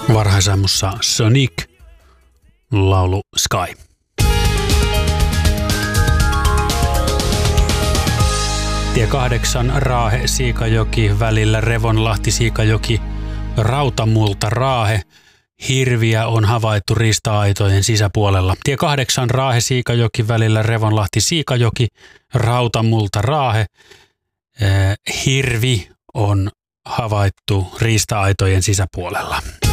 Varhaisaamussa Sonic, laulu Sky. Tie 8 Raahe-Siikajoki välillä Revonlahti-Siikajoki, Rautamulta Raahe. Hirviä on havaittu riista-aitojen sisäpuolella. Tie 8 Raahe-Siikajoki välillä Revonlahti-Siikajoki, Rautamulta Raahe. Hirvi on havaittu riista-aitojen sisäpuolella.